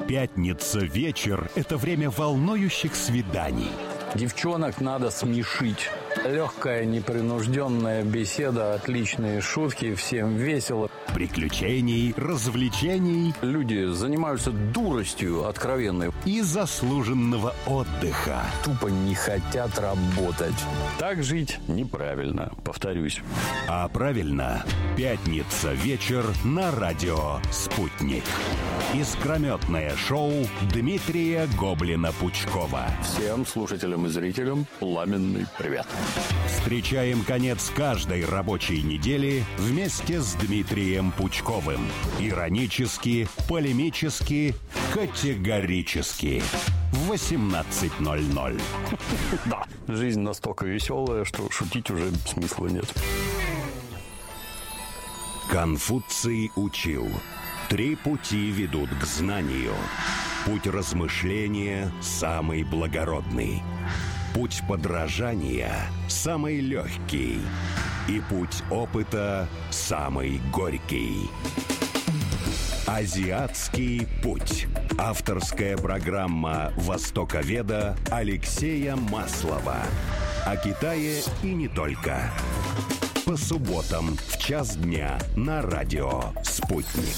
Пятница вечер – это время волнующих свиданий. Девчонок надо смешить. Легкая, непринужденная беседа, отличные шутки, всем весело. Приключений, развлечений. Люди занимаются дуростью откровенной. И заслуженного отдыха. Тупо не хотят работать. Так жить неправильно, повторюсь. А правильно, пятница вечер на радио «Спутник». Искрометное шоу Дмитрия Гоблина-Пучкова. Всем слушателям и зрителям пламенный привет. Встречаем конец каждой рабочей недели вместе с Дмитрием Пучковым. Иронически, полемически, категорически. В 18:00. Да, жизнь настолько веселая, что шутить уже смысла нет. Конфуций учил: 3 пути ведут к знанию. Путь размышления самый благородный. Путь подражания самый легкий. И путь опыта самый горький. Азиатский путь. Авторская программа востоковеда Алексея Маслова. О Китае и не только. По субботам в 1:00 дня на радио «Спутник».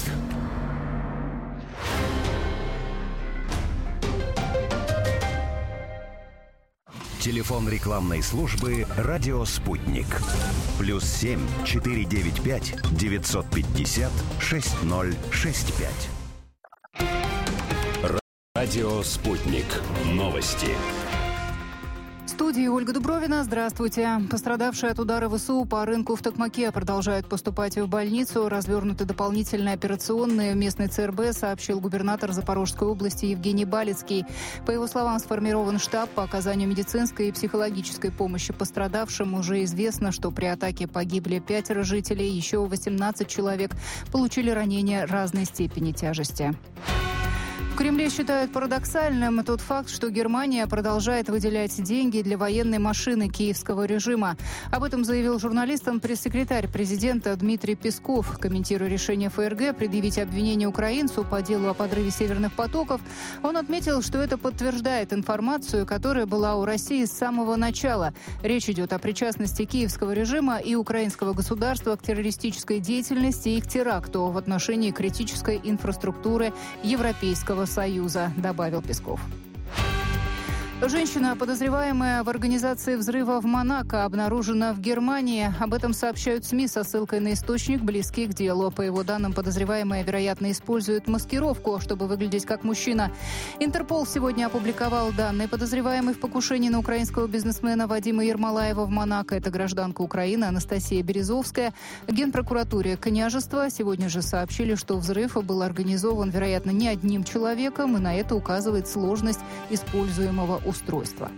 Телефон рекламной службы «Радио Спутник». +7 495 950 6065. Радио Спутник. Новости. В студии Ольга Дубровина. Здравствуйте. Пострадавшие от удара ВСУ по рынку в Токмаке продолжают поступать в больницу. Развернуты дополнительные операционные. В местной ЦРБ сообщил губернатор Запорожской области Евгений Балицкий. По его словам, сформирован штаб по оказанию медицинской и психологической помощи пострадавшим. Уже известно, что при атаке погибли 5 жителей. Еще 18 человек получили ранения разной степени тяжести. В Кремле считают парадоксальным тот факт, что Германия продолжает выделять деньги для военной машины киевского режима. Об этом заявил журналистам пресс-секретарь президента Дмитрий Песков. Комментируя решение ФРГ предъявить обвинение украинцу по делу о подрыве «Северных потоков», он отметил, что это подтверждает информацию, которая была у России с самого начала. Речь идет о причастности киевского режима и украинского государства к террористической деятельности и к теракту в отношении критической инфраструктуры Европейского Союза, добавил Песков. Женщина, подозреваемая в организации взрыва в Монако, обнаружена в Германии. Об этом сообщают СМИ со ссылкой на источник, близкий к делу. По его данным, подозреваемая, вероятно, использует маскировку, чтобы выглядеть как мужчина. Интерпол сегодня опубликовал данные. Подозреваемый в покушении на украинского бизнесмена Вадима Ермолаева в Монако. Это гражданка Украины Анастасия Березовская. В Генпрокуратуре княжества сегодня же сообщили, что взрыв был организован, вероятно, не одним человеком, и на это указывает сложность используемого устройства.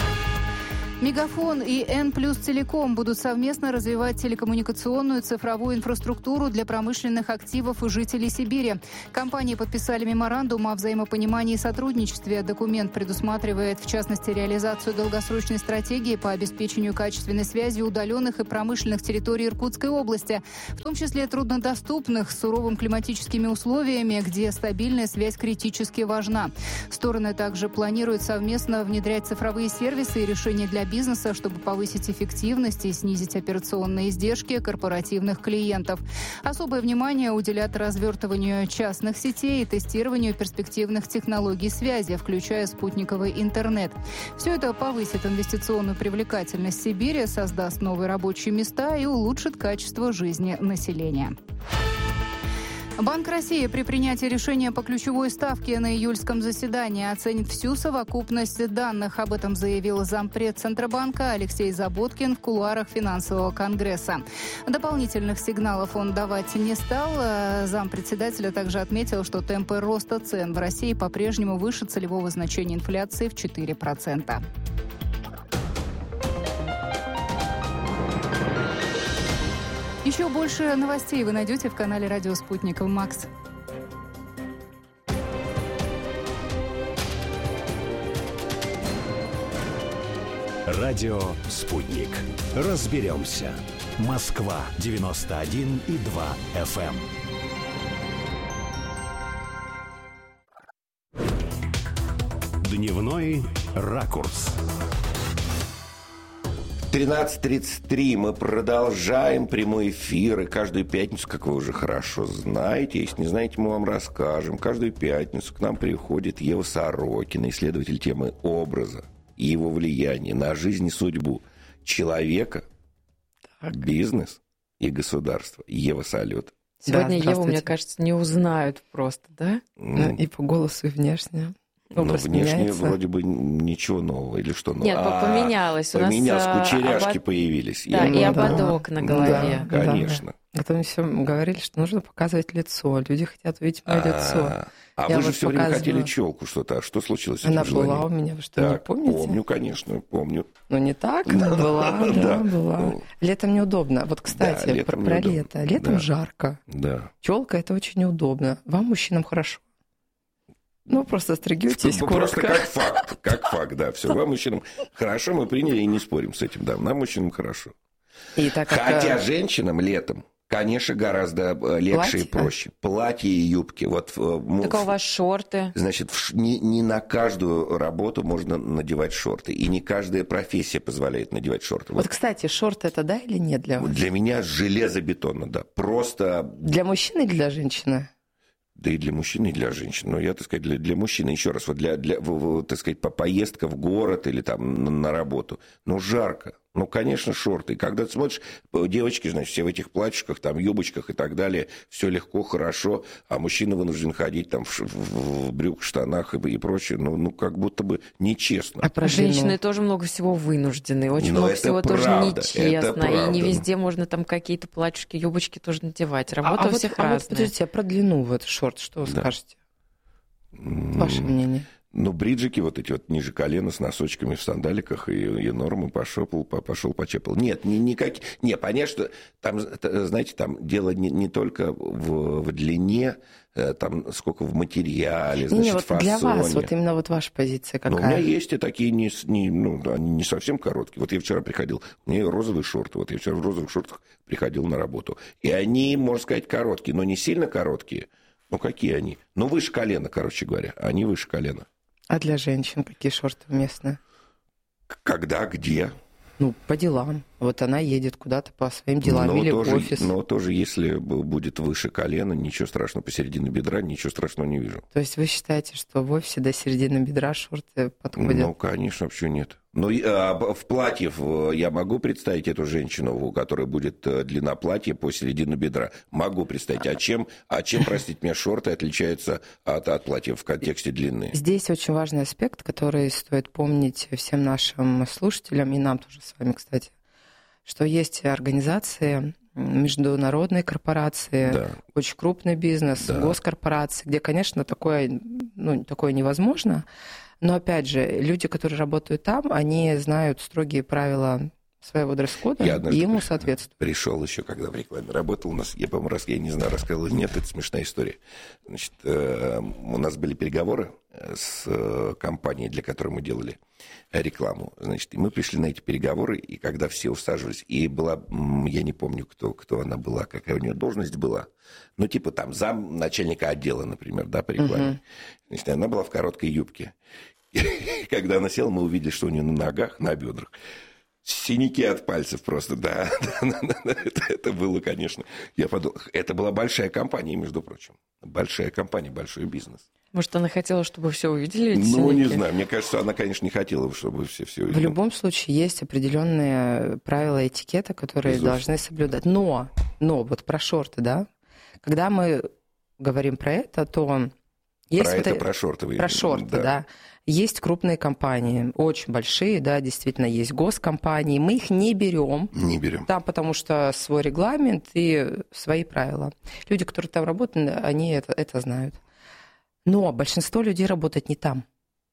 Мегафон и Н+ Телеком будут совместно развивать телекоммуникационную цифровую инфраструктуру для промышленных активов и жителей Сибири. Компании подписали меморандум о взаимопонимании и сотрудничестве. Документ предусматривает, в частности, реализацию долгосрочной стратегии по обеспечению качественной связи удаленных и промышленных территорий Иркутской области, в том числе труднодоступных, с суровыми климатическими условиями, где стабильная связь критически важна. Стороны также планируют совместно внедрять цифровые сервисы и решения для бизнеса, чтобы повысить эффективность и снизить операционные издержки корпоративных клиентов. Особое внимание уделят развертыванию частных сетей и тестированию перспективных технологий связи, включая спутниковый интернет. Все это повысит инвестиционную привлекательность Сибири, создаст новые рабочие места и улучшит качество жизни населения. Банк России при принятии решения по ключевой ставке на июльском заседании оценит всю совокупность данных. Об этом заявил зампред Центробанка Алексей Заботкин в кулуарах финансового конгресса. Дополнительных сигналов он давать не стал. Зампредседателя также отметил, что темпы роста цен в России по-прежнему выше целевого значения инфляции в 4%. Еще больше новостей вы найдете в канале «Радио Спутник» Макс. Радио «Спутник». Разберемся. Москва 91,2 FM. Дневной ракурс. 13:33 мы продолжаем прямой эфир. И каждую пятницу, как вы уже хорошо знаете, если не знаете, мы вам расскажем. Каждую пятницу к нам приходит Ева Сорокина, исследователь темы образа и его влияния на жизнь и судьбу человека, бизнес и государство. Ева, салют. Сегодня Еву, мне кажется, не узнают просто, да? И по голосу, и внешне. Но внешне вроде бы ничего нового. Или что нового? Нет, поменялось. Поменялось, кучеряшки появились. Да, и ободок на голове. Да, конечно. Потом все говорили, что нужно показывать лицо. Люди хотят увидеть мое лицо. А вы же все время хотели челку что-то. А что случилось с этим Она желанием? была у меня, вы что, не помните? Помню, конечно, помню. Ну, не так, была. Летом неудобно. Вот, кстати, про лето. Летом жарко. Да. Челка — это очень неудобно. Вам, мужчинам, хорошо. Ну, просто стригетесь коротко. Просто как факт, да. Все, вам, мужчинам, хорошо, мы приняли и не спорим с этим, да. Нам, мужчинам, хорошо. Хотя женщинам летом, конечно, гораздо легче и проще. Платья и юбки. Так у вас шорты. Значит, не на каждую работу можно надевать шорты. И не каждая профессия позволяет надевать шорты. Вот, кстати, шорты — это да или нет для вас? Для меня железобетонно, да. Просто... Для мужчины или для женщины? Да и для мужчин, и для женщин. Но я, так сказать, для мужчины, еще раз, вот для так сказать, поездка в город или там на работу. Ну, жарко. Ну, конечно, шорты. И когда ты смотришь, девочки, значит, все в этих платьишках, там, юбочках и так далее, все легко, хорошо, а мужчина вынужден ходить там в брюках, штанах и прочее. Ну, как будто бы нечестно. А про женщины тоже много всего вынуждены. Очень много всего тоже нечестно. И не везде можно там какие-то платьишки, юбочки тоже надевать. Работа у всех разная. Вот, подождите, а про длину вот шорт что вы скажете? Ваше мнение? Ну, бриджики вот эти вот ниже колена с носочками в сандаликах и нормы пошел, почепал. Нет, никаких. Не, понятно, что там, знаете, там дело не только в длине, там сколько в материале, значит, вот фасоне. Для вас, вот именно вот ваша позиция какая? Ну, у меня есть и такие, они не совсем короткие. Вот я вчера приходил, у меня розовые шорты, вот я вчера в розовых шортах приходил на работу. И они, можно сказать, короткие, но не сильно короткие. Ну, какие они? Ну, выше колена, короче говоря. Они выше колена. А для женщин какие шорты уместны? Когда, где? Ну, по делам. Вот она едет куда-то по своим делам или в офис. Но тоже, если будет выше колена, ничего страшного, посередине бедра, ничего страшного не вижу. То есть вы считаете, что в офисе до середины бедра шорты подходят? Ну, конечно, вообще нет. Ну, в платье я могу представить эту женщину, у которой будет длина платья по середину бедра. Могу представить. А чем, простите меня, шорты отличаются от платья в контексте длины? Здесь очень важный аспект, который стоит помнить всем нашим слушателям, и нам тоже с вами, кстати, что есть организации, международные корпорации, да. Очень крупный бизнес, да. Госкорпорации, где, конечно, такое невозможно. Но, опять же, люди, которые работают там, они знают строгие правила своего дресс-кода и ему соответствуют. Пришел еще, когда в рекламе работал у нас, я, по-моему, я не знаю, рассказывал или нет, это смешная история. Значит, у нас были переговоры с компанией, для которой мы делали рекламу. Значит, и мы пришли на эти переговоры, и когда все усаживались, и была, я не помню, кто она была, какая у нее должность была, ну, типа там зам начальника отдела, например, да, по рекламе. Значит, она была в короткой юбке. И когда она села, мы увидели, что у нее на ногах, на бедрах синяки от пальцев просто, да. Это было, конечно. Я подумал, это была большая компания, между прочим. Большая компания, большой бизнес. Может, она хотела, чтобы все увидели эти синяки? Ну, не знаю. Мне кажется, она, конечно, не хотела, чтобы все увидели. В любом случае, есть определенные правила этикета, которые должны соблюдать. Но вот про шорты, да, когда мы говорим про это, то есть про шорты. Про шорты, да. Есть крупные компании, очень большие, да, действительно, есть госкомпании. Мы их не берем. Не берем. Там, потому что свой регламент и свои правила. Люди, которые там работают, они это знают. Но большинство людей работает не там.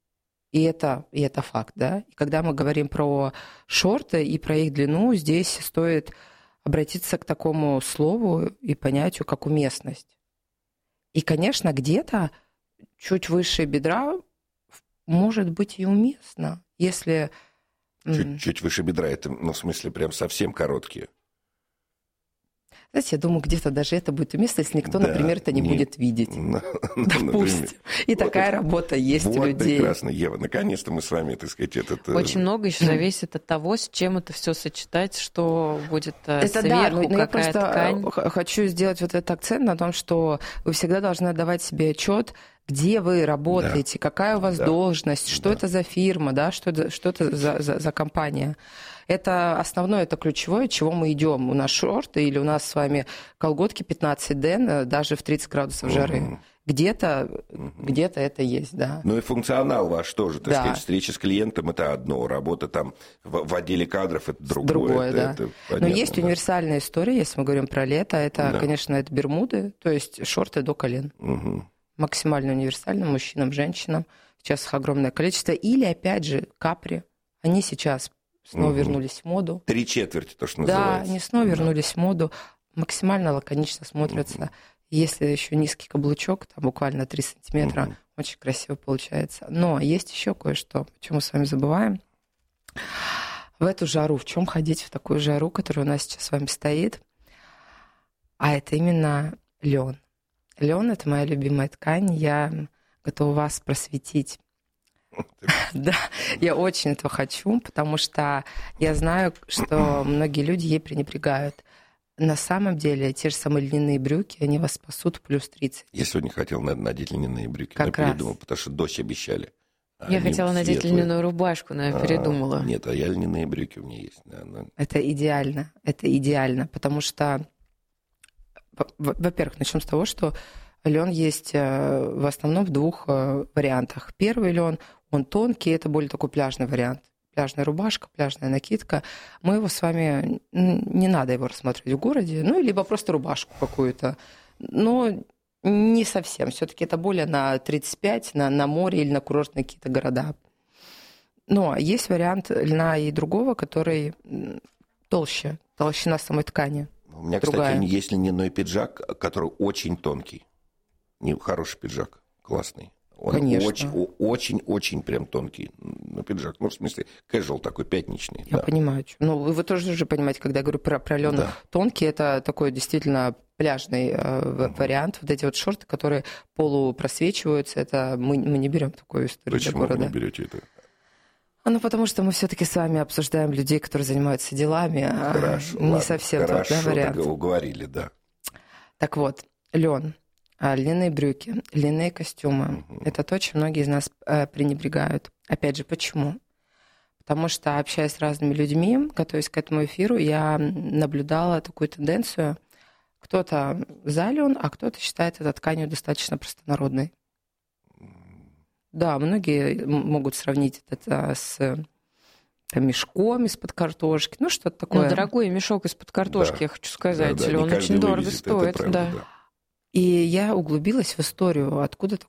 И это факт, да. И когда мы говорим про шорты и про их длину, здесь стоит обратиться к такому слову и понятию, как уместность. И, конечно, где-то чуть выше бедра может быть и уместно, если... Чуть выше бедра, это, в смысле, прям совсем короткие. Знаете, я думаю, где-то даже это будет уместно, если никто, например, это не будет видеть. Допустим. И такая работа есть у людей. Прекрасно, Ева. Наконец-то мы с вами, так сказать, этот... Очень много еще зависит от того, с чем это все сочетать, что будет сверху, какая ткань. Я просто хочу сделать вот этот акцент на том, что вы всегда должны отдавать себе отчет, где вы работаете, какая у вас должность, что это за фирма, да, что это за компания. Это основное, это ключевое, чего мы идем. У нас шорты или у нас с вами колготки 15 ден, даже в 30 градусов жары. Где-то это есть, да. Ну и функционал ваш тоже, так сказать, встреча с клиентом – это одно, работа там в отделе кадров – это другое. Да. Но есть универсальная история, если мы говорим про лето, это, конечно, это бермуды, то есть шорты до колен. Максимально универсально мужчинам, женщинам. Сейчас их огромное количество. Или, опять же, капри. Они сейчас снова вернулись в моду. 3/4, то, что называется. Да, они снова вернулись в моду. Максимально лаконично смотрятся. Если еще низкий каблучок, там буквально 3 сантиметра, очень красиво получается. Но есть еще кое-что, о чем мы с вами забываем. В эту жару, в чем ходить в такую жару, которая у нас сейчас с вами стоит? А это именно лен. Лен – это моя любимая ткань. Я готова вас просветить. Да, я очень этого хочу, потому что я знаю, что многие люди ей пренебрегают. На самом деле, те же самые льняные брюки, они вас спасут плюс 30. Я сегодня хотел надеть льняные брюки, но передумал, потому что дождь обещали. Я хотела надеть льняную рубашку, но я передумала. Нет, а я льняные брюки у меня есть. Это идеально, потому что, во-первых, начнем с того, что лен есть в основном в 2 вариантах. Первый лен, он тонкий, это более такой пляжный вариант. Пляжная рубашка, пляжная накидка. Мы его с вами, не надо его рассматривать в городе, либо просто рубашку какую-то. Но не совсем. Все-таки это более на 35, на море или на курортные какие-то города. Но есть вариант льна и другого, который толще, толщина самой ткани. У меня, кстати, есть льняной пиджак, который очень тонкий. Хороший пиджак, классный. Он очень прям тонкий пиджак. В смысле, casual такой, пятничный. Я понимаю. Вы тоже уже понимаете, когда я говорю про лен тонкий, это такой действительно пляжный вариант. Вот эти вот шорты, которые полупросвечиваются, это мы не берем такую историю для города. Почему вы не берете это? Потому что мы все-таки с вами обсуждаем людей, которые занимаются делами, не совсем тот вариант. Хорошо, уговорили, да. Так вот, лен. Льняные брюки, льняные костюмы. Это то, чем многие из нас пренебрегают. Опять же, почему? Потому что, общаясь с разными людьми, готовясь к этому эфиру, я наблюдала такую тенденцию. Кто-то за лен, а кто-то считает эту тканью достаточно простонародной. Да, многие могут сравнить это с мешком из-под картошки. Что-то такое. Дорогой мешок из-под картошки, я хочу сказать. Лен очень дорого стоит. Да. И я углубилась в историю, откуда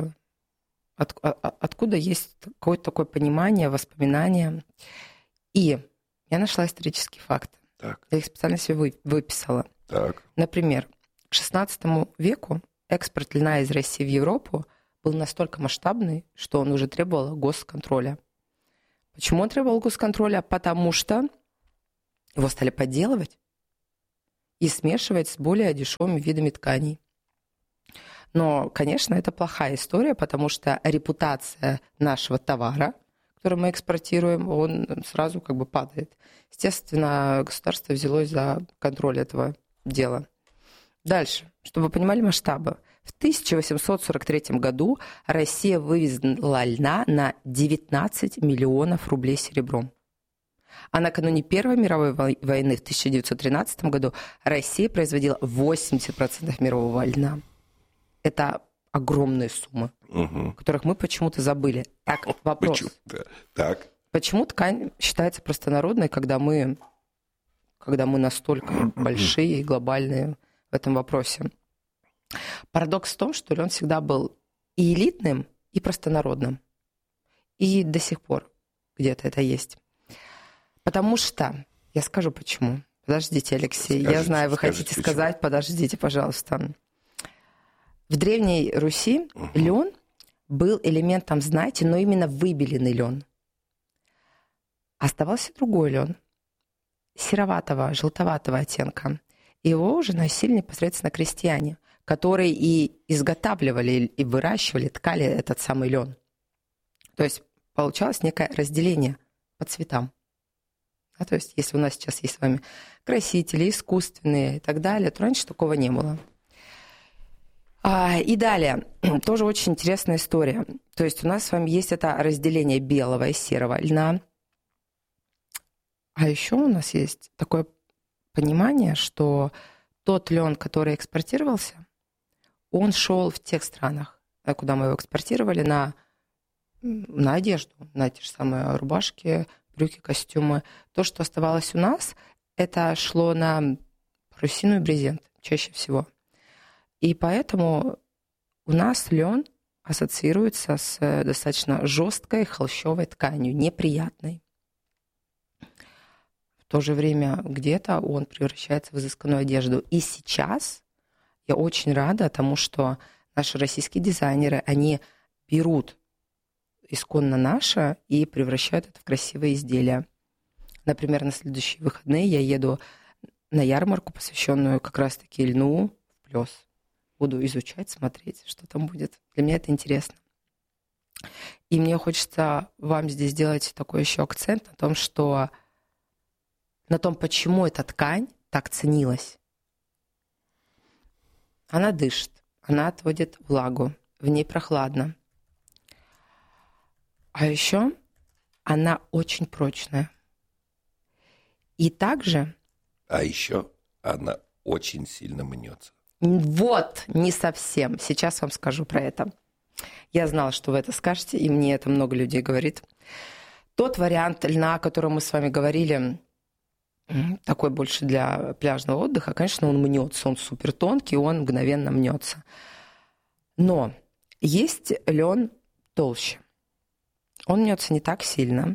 есть какое-то такое понимание, воспоминание. И я нашла исторические факты. Так. Я их специально себе выписала. Так. Например, к XVI веку экспорт льна из России в Европу был настолько масштабный, что он уже требовал госконтроля. Почему он требовал госконтроля? Потому что его стали подделывать и смешивать с более дешевыми видами тканей. Но, конечно, это плохая история, потому что репутация нашего товара, который мы экспортируем, он сразу падает. Естественно, государство взялось за контроль этого дела. Дальше, чтобы вы понимали масштабы. В 1843 году Россия вывезла льна на 19 миллионов рублей серебром. А накануне Первой мировой войны в 1913 году Россия производила 80% мирового льна. Это огромные суммы, которых мы почему-то забыли. Так, вопрос. Почему ткань считается простонародной, когда мы настолько большие и глобальные в этом вопросе? Парадокс в том, что лен всегда был и элитным, и простонародным. И до сих пор где-то это есть. Потому что... Я скажу почему. Подождите, Алексей. Я знаю, вы хотите сказать. Подождите, пожалуйста. В Древней Руси лен был элементом знати, но именно выбеленный лен. Оставался другой лен, сероватого, желтоватого оттенка. Его уже носили непосредственно крестьяне, которые и изготавливали, и выращивали, ткали этот самый лен. То есть получалось некое разделение по цветам. Да, то есть если у нас сейчас есть с вами красители, искусственные и так далее, то раньше такого не было. И далее, тоже очень интересная история. То есть у нас с вами есть это разделение белого и серого льна. А еще у нас есть такое понимание, что тот лен, который экспортировался, он шел в тех странах, куда мы его экспортировали, на одежду, на те же самые рубашки, брюки, костюмы. То, что оставалось у нас, это шло на парусину и брезент чаще всего. И поэтому у нас лен ассоциируется с достаточно жесткой холщовой тканью, неприятной. В то же время где-то он превращается в изысканную одежду. И сейчас я очень рада тому, что наши российские дизайнеры, они берут исконно наше и превращают это в красивые изделия. Например, на следующие выходные я еду на ярмарку, посвященную как раз-таки льну в Плёс. Буду изучать, смотреть, что там будет. Для меня это интересно. И мне хочется вам здесь сделать такой еще акцент на том, что на том, почему эта ткань так ценилась. Она дышит, она отводит влагу, в ней прохладно. А еще она очень прочная. И также... А еще она очень сильно мнется. Вот, не совсем. Сейчас вам скажу про это. Я знала, что вы это скажете, и мне это много людей говорит. Тот вариант льна, о котором мы с вами говорили, такой больше для пляжного отдыха, конечно, он мнется, он супер тонкий, он мгновенно мнется. Но есть лен толще. Он мнется не так сильно.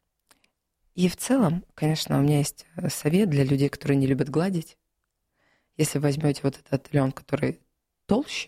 И в целом, конечно, у меня есть совет для людей, которые не любят гладить. Если возьмете вот этот лен, который толще,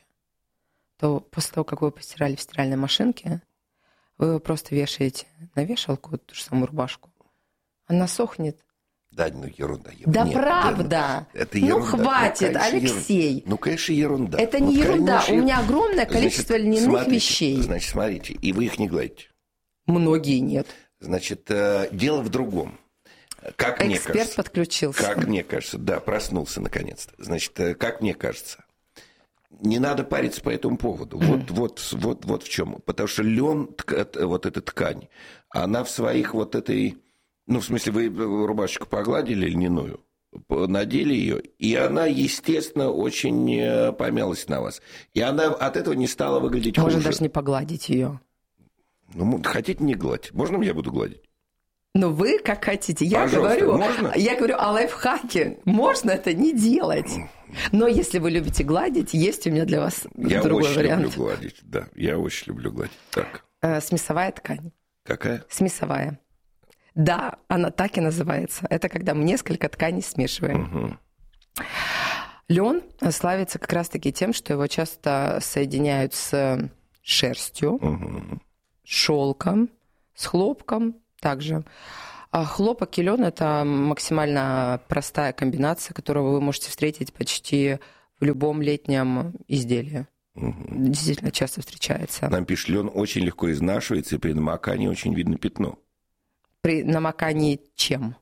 то после того, как вы постирали в стиральной машинке, вы его просто вешаете на вешалку, ту же самую рубашку. Она сохнет. Да, ну ерунда. Да нет, правда. Да, это ерунда. Ну хватит, ну, Алексей. Ну, конечно, ерунда. Это не ерунда. Конечно, у меня огромное количество льняных вещей. Значит, смотрите, и вы их не гладите. Многие нет. Значит, дело в другом. Как мне кажется. Эксперт подключился. Как мне кажется, да, проснулся наконец-то. Значит, как мне кажется, не надо париться по этому поводу. Вот в чем. Потому что лен, вот эта ткань, она в своих вот этой... Ну, в смысле, вы рубашечку погладили льняную, надели ее, и она, естественно, очень помялась на вас. И она от этого не стала выглядеть хуже. Можно даже не погладить ее. Ну, хотите не гладить? Можно я буду гладить? Ну, вы как хотите. Я говорю о лайфхаке. Можно это не делать. Но если вы любите гладить, есть у меня для вас другой вариант. Я очень люблю гладить, да. Я очень люблю гладить. Так. Смесовая ткань. Какая? Смесовая. Да, она так и называется. Это когда мы несколько тканей смешиваем. Угу. Лен славится как раз-таки тем, что его часто соединяют с шерстью, угу. Шелком, с хлопком также. А хлопок и лен – это максимально простая комбинация, которую вы можете встретить почти в любом летнем изделии. Угу. Действительно часто встречается. Нам пишет, лен очень легко изнашивается, и при намокании очень видно пятно. При намокании чем?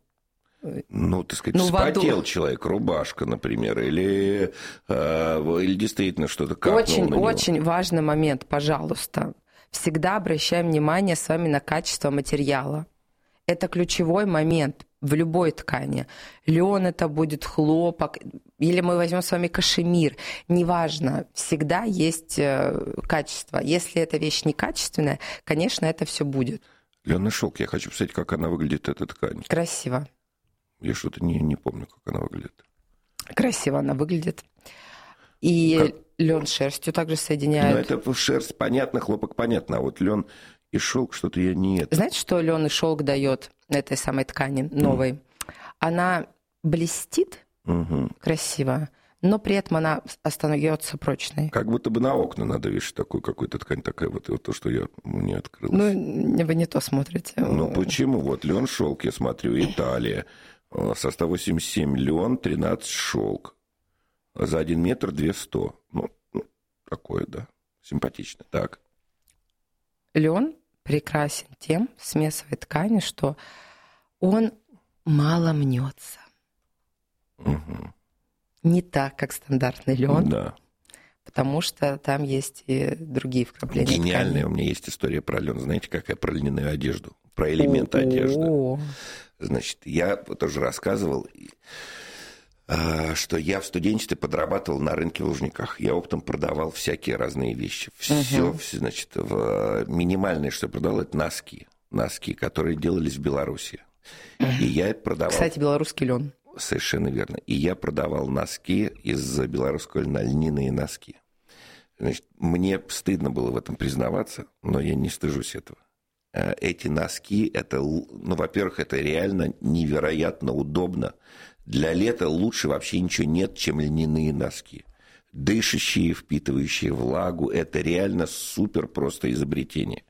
Ну, так сказать, вспотел человек, рубашка, например, или действительно что-то капнуло на него. Очень важный момент, пожалуйста. Всегда обращаем внимание с вами на качество материала. Это ключевой момент в любой ткани. Лен это будет хлопок, или мы возьмем с вами кашемир. Неважно, всегда есть качество. Если эта вещь некачественная, конечно, это все будет. Лённый шелк. Я хочу посмотреть, как она выглядит, эта ткань. Красиво. Я что-то не помню, как она выглядит. Красиво она выглядит. И лен с шерстью также соединяют. Ну, это шерсть понятно, хлопок понятно, а вот лен и шелк что-то я не... Знаете, что лен и шелк дает этой самой ткани новой? Она блестит красиво, но при этом она остается прочной. Как будто бы на окна надо вешать такую какую-то ткань, такая вот то, что я не открылась. Ну, вы не то смотрите. Ну, почему? Вот лен, шелк, я смотрю, Италия. Состав 87 лен, 13 шелк. За 1 метр 200. Ну, такое, да. Симпатично. Так. Лен прекрасен тем, смесовой ткани, что он мало мнется. Угу. Не так, как стандартный лен. Да. Потому что там есть и другие вкрапления. Гениальная ткани. у меня есть история про лен. Знаете, какая? Про льняную одежду. Про элемент одежды. Значит, я тоже рассказывал, что я в студенчестве подрабатывал на рынке в Лужниках. Я оптом продавал всякие разные вещи. Все, значит, минимальное, что я продавал, это носки. Носки, которые делались в Беларуси. И я продавал... Кстати, белорусский лен. Совершенно верно. И я продавал носки из белорусского льна, льняные носки. Значит, мне стыдно было в этом признаваться, но я не стыжусь этого. Эти носки, это, ну, во-первых, это реально невероятно удобно. Для лета лучше вообще ничего нет, чем льняные носки. Дышащие, впитывающие влагу. Это реально супер просто изобретение.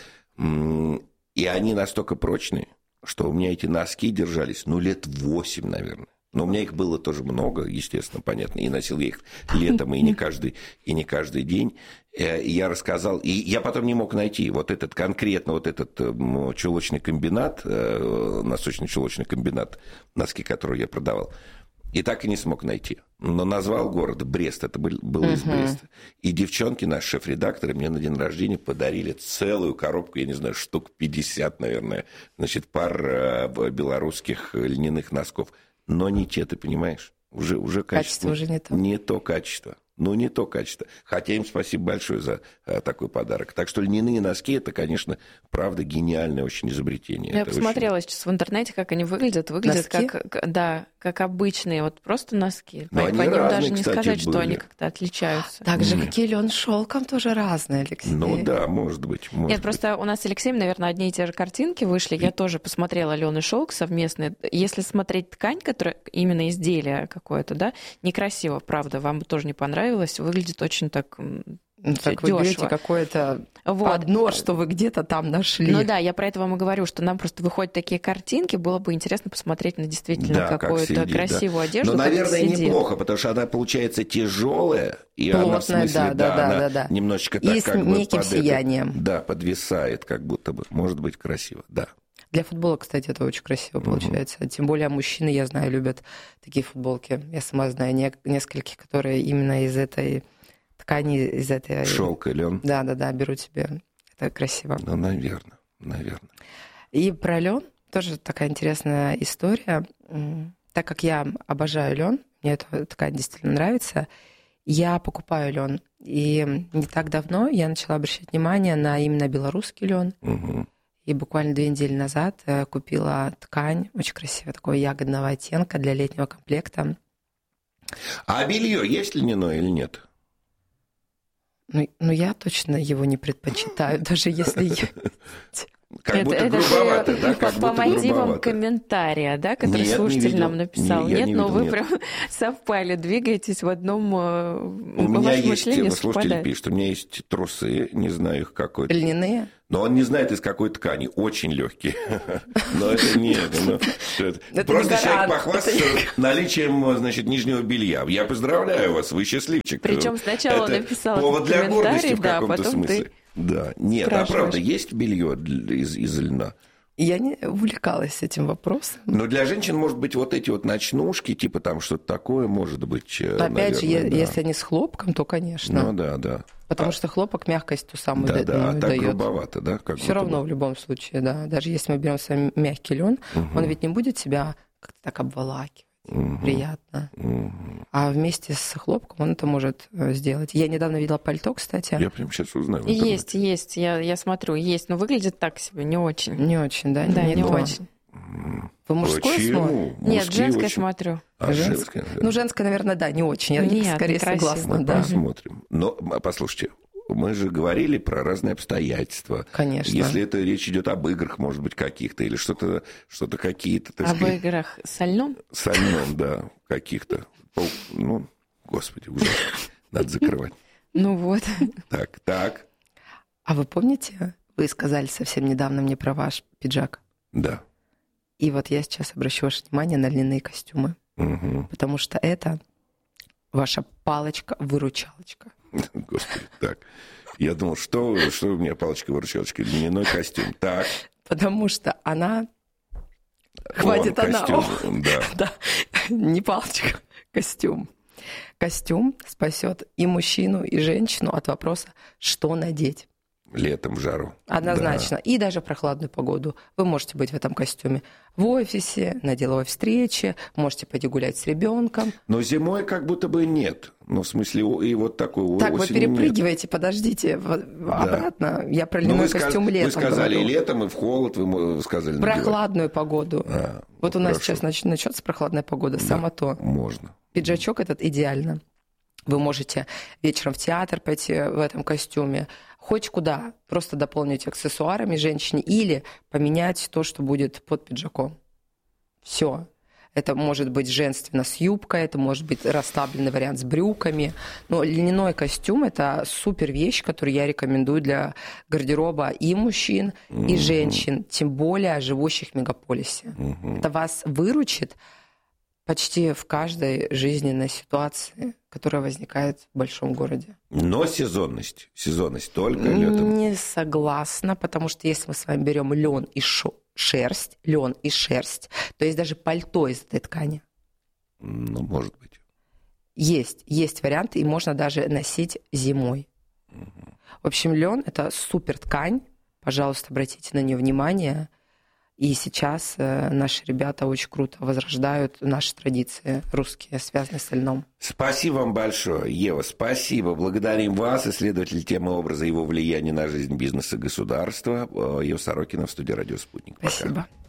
И они настолько прочные, что у меня эти носки держались, лет 8, наверное. Но у меня их было тоже много, естественно, понятно. И носил я их летом, и не каждый день. И я рассказал, и я потом не мог найти вот этот конкретно, вот этот чулочный комбинат, носочно-чулочный комбинат, носки, которые я продавал. И так и не смог найти. Но назвал город Брест, это было из Бреста. И девчонки, наши шеф-редакторы, мне на день рождения подарили целую коробку, я не знаю, штук 50, наверное, значит, пар белорусских льняных носков. Но не те, ты понимаешь? Уже качество уже не то. Не то качество. Не то качество. Хотя им спасибо большое за такой подарок. Так что льняные носки, это, конечно, правда, гениальное очень изобретение. Я это посмотрела сейчас в интернете, как они выглядят. Выглядят как обычные, вот просто носки. По ним даже не сказать, что они как-то отличаются. Так же, как и лен шелком, тоже разные, Алексей. Ну да, может быть. Нет, просто у нас с Алексеем, наверное, одни и те же картинки вышли. Я тоже посмотрела лен и шелк совместные. Если смотреть ткань, которая именно изделие какое-то, да, некрасиво, правда, вам бы тоже не понравилось. Выглядит очень так Так вы берете какое-то одно, что вы где-то там нашли. Ну да, я про это вам и говорю, что нам просто выходят такие картинки, было бы интересно посмотреть на действительно какую-то красивую одежду. Ну, наверное, неплохо, потому что она получается тяжелая, и плотная, она в смысле, да. немножечко так и как с бы неким сиянием. Да, подвисает, как будто бы. Может быть красиво, да. Для футбола, кстати, это очень красиво получается. Тем более мужчины, я знаю, любят такие футболки. Я сама знаю нескольких, которые именно из этой ткани, из этой... Шелк и лен. Да, беру себе. Это красиво. Ну, наверное. И про лен тоже такая интересная история. Так как я обожаю лен, мне эта ткань действительно нравится, я покупаю лен. И не так давно я начала обращать внимание на именно белорусский лен. И буквально 2 недели назад купила ткань, очень красивая, такого ягодного оттенка для летнего комплекта. А белье есть льняное или нет? Ну, я точно его не предпочитаю, даже если... Как будто грубовато, да? По мотивам комментария, да, который слушатель нам написал. Нет, но вы прям совпали, двигаетесь в одном... У меня есть, слушатель пишет, у меня есть трусы, не знаю их какой-то. Льняные? Но он не знает, из какой ткани. Очень легкие. Но это не это. Просто человек похвастался наличием, значит, нижнего белья. Я поздравляю вас, вы счастливчик. Причем сначала он написал повод для гордости в каком-то потом смысле. Да, нет, а правда, есть белье из льна? Я не увлекалась этим вопросом. Но для женщин, может быть, вот эти вот ночнушки, типа там что-то такое, может быть, опять же, если они с хлопком, то, конечно. Ну да. Потому что хлопок мягкость ту самую дает. Да, а так грубовато, да? Все равно в любом случае, да. Даже если мы берем с вами мягкий лен, он ведь не будет себя как-то так обволакивать. Приятно. А вместе с хлопком он это может сделать. Я недавно видела пальто, кстати. Я прям сейчас узнаю. Есть. Я смотрю, есть. Но выглядит так себе, не очень. Не очень, да? Да, не очень. Вы мужской смотрите? Нет, женское смотрю. А женское? Ну, женское, наверное, да, не очень. Я скорее согласна. Мы посмотрим. Но, послушайте, мы же говорили про разные обстоятельства. Конечно. Если это речь идет об играх, может быть, каких-то, или что-то какие-то, так сказать... Об играх со льном? Со льном, да, каких-то. Ну, господи, ужасно. Надо закрывать. Ну вот. Так. А вы помните, вы сказали совсем недавно мне про ваш пиджак? Да. И вот я сейчас обращу ваше внимание на льняные костюмы. Потому что это Ваша палочка-выручалочка. Господи, так. Я думал, что у меня палочка-выручалочка, льняной костюм. Так. Потому что она... Хватит она. Костюм, Да, не палочка, костюм. Костюм спасет и мужчину, и женщину от вопроса, что надеть. Летом в жару. Однозначно. Да. И даже в прохладную погоду. Вы можете быть в этом костюме в офисе, на деловой встрече, можете пойти гулять с ребенком. Но зимой как будто бы нет. Ну, в смысле, и вот такой так, вы перепрыгиваете, нет. Подождите, обратно. Я про льняной костюм летом. Вы сказали говорю. И летом, и в холод, вы сказали. Прохладную погоду. Вот у нас хорошо. Сейчас начнется прохладная погода, да, само то. Можно. Пиджачок этот идеально. Вы можете вечером в театр пойти в этом костюме, хоть куда, просто дополнить аксессуарами женщине или поменять то, что будет под пиджаком. Все. Это может быть женственно с юбкой, это может быть расслабленный вариант с брюками. Но льняной костюм – это супер вещь, которую я рекомендую для гардероба и мужчин, и женщин, тем более живущих в мегаполисе. Это вас выручит почти в каждой жизненной ситуации, которая возникает в большом городе. Но сезонность только летом. Не согласна, потому что если мы с вами берем лен и шерсть, то есть даже пальто из этой ткани. Ну, может быть. Есть варианты, и можно даже носить зимой. В общем, лен – это супер ткань. Пожалуйста, обратите на нее внимание. И сейчас наши ребята очень круто возрождают наши традиции русские, связанные с льном. Спасибо вам большое, Ева, спасибо. Благодарим вас, исследователь темы образа и его влияния на жизнь бизнеса и государства. Ева Сорокина в студии «Радио Спутник». Пока. Спасибо.